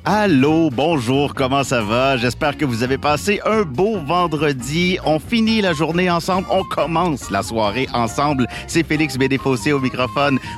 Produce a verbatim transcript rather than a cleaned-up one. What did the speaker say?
Allô, bonjour, comment ça va? J'espère que vous avez passé un beau vendredi. On finit la journée ensemble, on commence la soirée ensemble. C'est Félix Bédéfossé au microphone.